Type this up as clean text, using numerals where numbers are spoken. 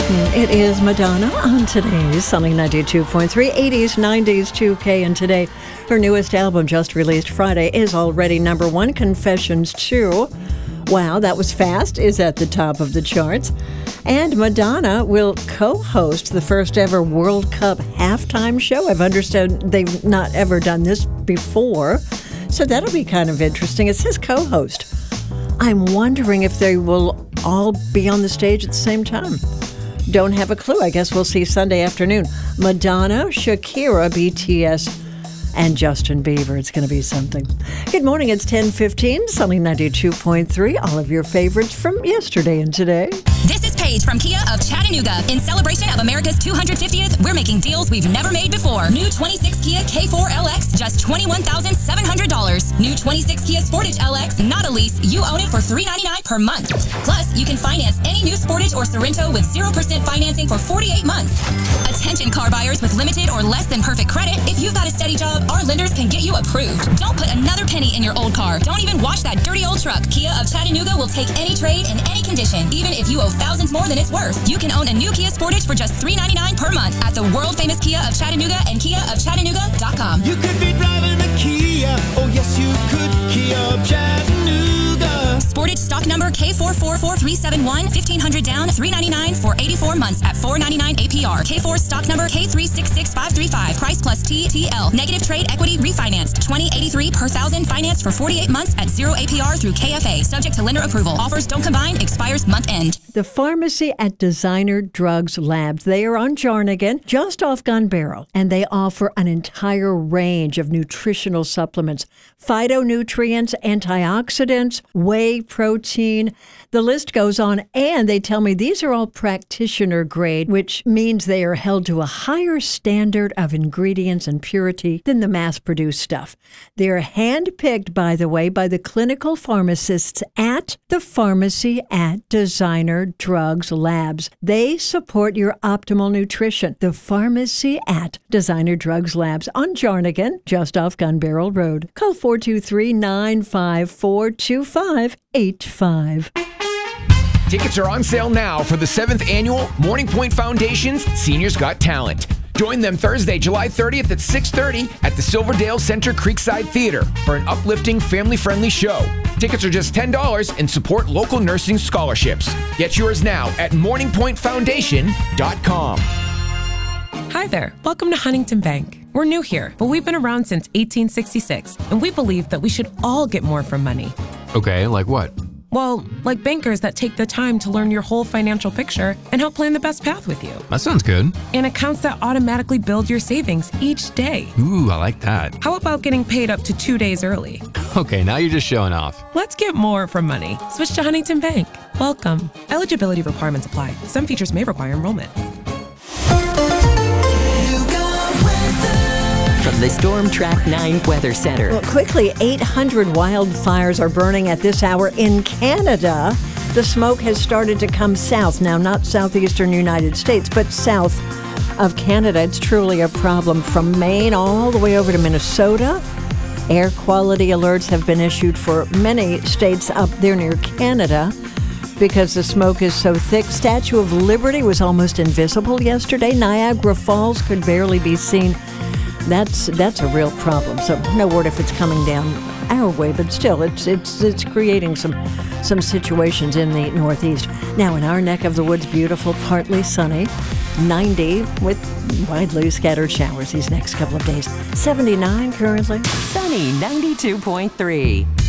It is Madonna on today's Sunny 92.3, 80s, 90s, 2K, and today her newest album just released Friday is already number one, Confessions 2. Wow, that was fast, is at the top of the charts. And Madonna will co-host the first ever World Cup halftime show. I've understood they've not ever done this before, so that'll be kind of interesting. It says co-host. I'm wondering if they will all be on the stage at the same time. Don't have a clue. I guess we'll see Sunday afternoon. Madonna, Shakira, BTS, and Justin Bieber. It's going to be something. Good morning. It's 10:15, Sunny 92.3. All of your favorites from yesterday and today. This is Paige from Kia of Chattanooga. In celebration of America's 250th, we're making deals we've never made before. New 26 Kia K4 LX, just $21,700. New 26 Kia Sportage LX, not a lease. You own it for $399 per month. Plus, you can finance any new Sportage or Sorrento with 0% financing for 48 months. Attention car buyers with limited or less than perfect credit. If you've got a steady job, our lenders can get you approved. Don't put another penny in your old car. Don't even wash that dirty old truck. Kia of Chattanooga will take any trade in any condition, even if you owe thousands more than it's worth. You can own a new Kia Sportage for just $399 per month at the world-famous Kia of Chattanooga and KiaofChattanooga.com. You could be driving a Kia, oh yes you could, Kia of Chattanooga. Sportage stock number K444371, $1,500 down, $399 for 84 months at $499 APR. K4 stock number K366535, price plus TTL. Negative trade equity refinanced, $20.83 per thousand, financed for 48 months at 0 APR through KFA, subject to lender approval. Offers don't combine, expires month end. The pharmacy at Designer Drugs Labs. They are on Jarnigan, just off Gun Barrel, and they offer an entire range of nutritional supplements, phytonutrients, antioxidants, whey protein. The list goes on, and they tell me these are all practitioner grade, which means they are held to a higher standard of ingredients and purity than the mass-produced stuff. They're hand-picked, by the way, by the clinical pharmacists at the pharmacy at Designer Drugs Labs. They support your optimal nutrition. The pharmacy at Designer Drugs Labs on Jarnigan, just off Gun Barrel Road. Call 423-954-2585. Tickets are on sale now for the 7th annual Morning Point Foundation's Seniors Got Talent. Join them Thursday, July 30th at 6:30 at the Silverdale Center Creekside Theater for an uplifting, family-friendly show. Tickets are just $10 and support local nursing scholarships. Get yours now at morningpointfoundation.com. Hi there. Welcome to Huntington Bank. We're new here, but we've been around since 1866, and we believe that we should all get more from money. Okay, like what? Well, like bankers that take the time to learn your whole financial picture and help plan the best path with you. That sounds good. And accounts that automatically build your savings each day. Ooh, I like that. How about getting paid up to 2 days early? Okay, now you're just showing off. Let's get more from money. Switch to Huntington Bank. Welcome. Eligibility requirements apply. Some features may require enrollment. From the Storm Track 9 Weather Center. Well, quickly, 800 wildfires are burning at this hour in Canada. The smoke has started to come south. Now, not southeastern United States, but south of Canada. It's truly a problem from Maine all the way over to Minnesota. Air quality alerts have been issued for many states up there near Canada because the smoke is so thick. Statue of Liberty was almost invisible yesterday. Niagara Falls could barely be seen. That's a real problem. So no word if it's coming down our way, but still, it's creating some situations in the Northeast. Now, in our neck of the woods, beautiful, partly sunny, 90 with widely scattered showers these next couple of days. 79 currently. Sunny 92.3.